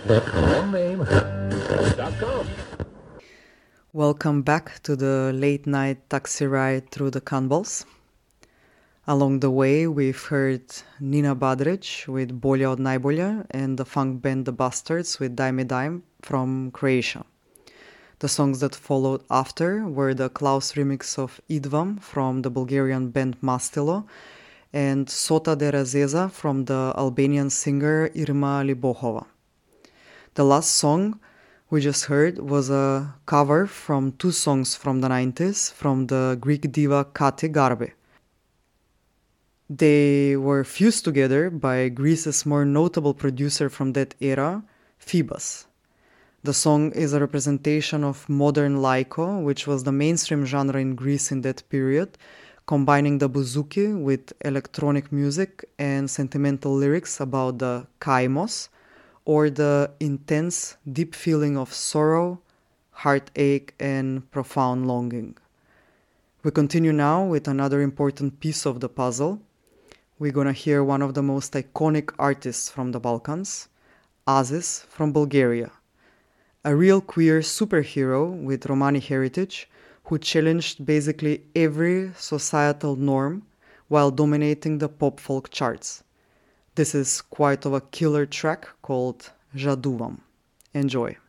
Longname.com. Welcome back to the late night taxi ride through the Canvals. Along the way, we've heard Nina Badric with Bolja od najbolje and the funk band The Bastards with Daj mi daj from Croatia. The songs that followed after were the Klaus remix of Idvam from the Bulgarian band Mastilo and Sota de Razeza from the Albanian singer Irma Libohova. The last song we just heard was a cover from two songs from the 90s from the Greek diva Kati Garbi. They were fused together by Greece's more notable producer from that era, Phoebus. The song is a representation of modern laiko, which was the mainstream genre in Greece in that period, combining the bouzouki with electronic music and sentimental lyrics about the kaimos, or the intense, deep feeling of sorrow, heartache, and profound longing. We continue now with another important piece of the puzzle. We're gonna hear one of the most iconic artists from the Balkans, Aziz from Bulgaria. A real queer superhero with Romani heritage who challenged basically every societal norm while dominating the pop folk charts. This is quite of a killer track called Jaduvam. Enjoy.